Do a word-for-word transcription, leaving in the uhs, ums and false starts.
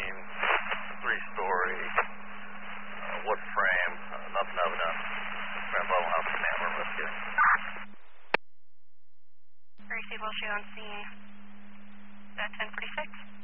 scene, three-story, uh, wood frame, uh, nothing evident. Grand Level House Command, we're investigating. Gracie will shoot on scene. Is that ten forty-six?